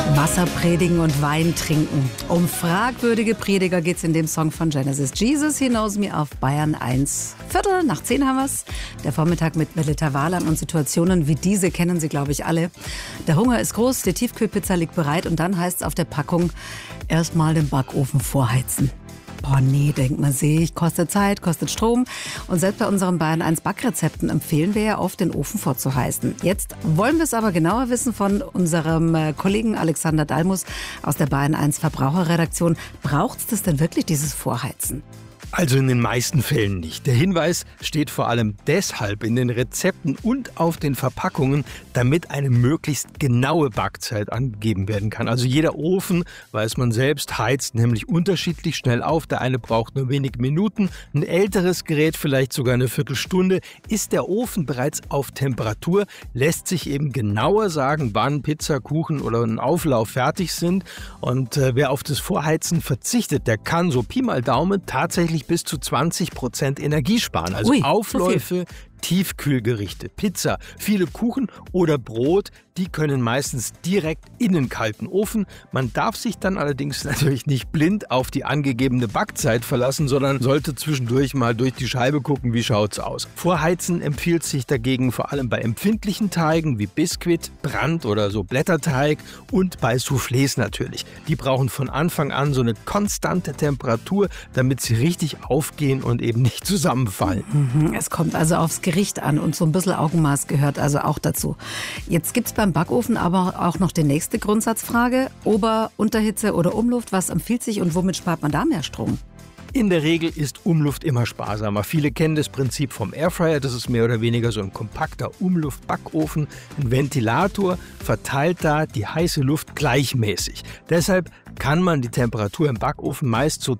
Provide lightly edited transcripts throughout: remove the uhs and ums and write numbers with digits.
Wasser predigen und Wein trinken. Um fragwürdige Prediger geht es in dem Song von Genesis. Jesus, He Knows Me auf Bayern 1. 9:15 haben wir's. Der Vormittag mit Melita Wahlan und Situationen wie diese kennen Sie, glaube ich, alle. Der Hunger ist groß, die Tiefkühlpizza liegt bereit und dann heißt es auf der Packung, erstmal den Backofen vorheizen. Boah, nee, denkt man sich, kostet Zeit, kostet Strom. Und selbst bei unseren Bayern 1 Backrezepten empfehlen wir ja oft, den Ofen vorzuheizen. Jetzt wollen wir es aber genauer wissen von unserem Kollegen Alexander Dalmus aus der Bayern 1 Verbraucherredaktion. Braucht es das denn wirklich, dieses Vorheizen? Also in den meisten Fällen nicht. Der Hinweis steht vor allem deshalb in den Rezepten und auf den Verpackungen, damit eine möglichst genaue Backzeit angegeben werden kann. Also jeder Ofen, weiß man selbst, heizt nämlich unterschiedlich schnell auf. Der eine braucht nur wenige Minuten, ein älteres Gerät vielleicht sogar eine Viertelstunde. Ist der Ofen bereits auf Temperatur, lässt sich eben genauer sagen, wann Pizza, Kuchen oder ein Auflauf fertig sind. Und wer auf das Vorheizen verzichtet, der kann so Pi mal Daumen tatsächlich bis zu 20% Energie sparen. Also Aufläufe, Tiefkühlgerichte, Pizza, viele Kuchen oder Brot, die können meistens direkt in den kalten Ofen. Man darf sich dann allerdings natürlich nicht blind auf die angegebene Backzeit verlassen, sondern sollte zwischendurch mal durch die Scheibe gucken, wie schaut's aus. Vorheizen empfiehlt sich dagegen vor allem bei empfindlichen Teigen wie Biskuit, Brand oder so Blätterteig und bei Soufflés natürlich. Die brauchen von Anfang an so eine konstante Temperatur, damit sie richtig aufgehen und eben nicht zusammenfallen. Es kommt also aufs Gericht an und so ein bisschen Augenmaß gehört also auch dazu. Jetzt gibt es beim Backofen aber auch noch die nächste Grundsatzfrage. Ober-, Unterhitze oder Umluft, was empfiehlt sich und womit spart man da mehr Strom? In der Regel ist Umluft immer sparsamer. Viele kennen das Prinzip vom Airfryer. Das ist mehr oder weniger so ein kompakter Umluftbackofen. Ein Ventilator verteilt da die heiße Luft gleichmäßig. Deshalb kann man die Temperatur im Backofen meist so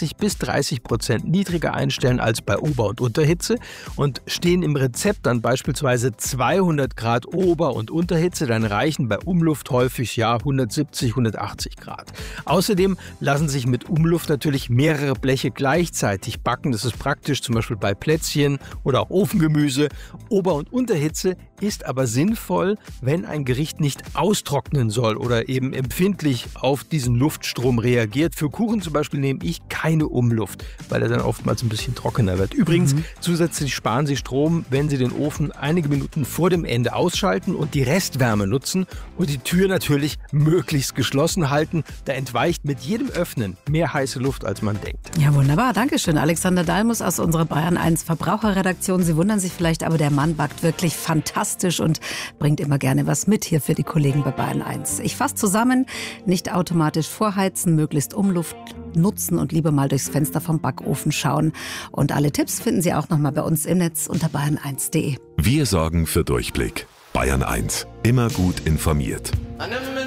20-30% niedriger einstellen als bei Ober- und Unterhitze. Und stehen im Rezept dann beispielsweise 200 Grad Ober- und Unterhitze, dann reichen bei Umluft häufig 170, 180 Grad. Außerdem lassen sich mit Umluft natürlich mehrere Bleche gleichzeitig backen. Das ist praktisch, zum Beispiel bei Plätzchen oder auch Ofengemüse. Ober- und Unterhitze ist aber sinnvoll, wenn ein Gericht nicht austrocknen soll oder eben empfindlich auf diesen Luftstrom reagiert. Für Kuchen zum Beispiel nehme ich keine Umluft, weil er dann oftmals ein bisschen trockener wird. Übrigens, zusätzlich sparen Sie Strom, wenn Sie den Ofen einige Minuten vor dem Ende ausschalten und die Restwärme nutzen und die Tür natürlich möglichst geschlossen halten. Da entweicht mit jedem Öffnen mehr heiße Luft, als man denkt. Ja, wunderbar. Dankeschön. Alexander Dalmus aus unserer Bayern 1 Verbraucherredaktion. Sie wundern sich vielleicht, aber der Mann backt wirklich fantastisch und bringt immer gerne was mit hier für die Kollegen bei Bayern 1. Ich fasse zusammen, nicht automatisch vorheizen, möglichst Umluft nutzen und lieber mal durchs Fenster vom Backofen schauen. Und alle Tipps finden Sie auch nochmal bei uns im Netz unter bayern1.de. Wir sorgen für Durchblick. Bayern 1. Immer gut informiert.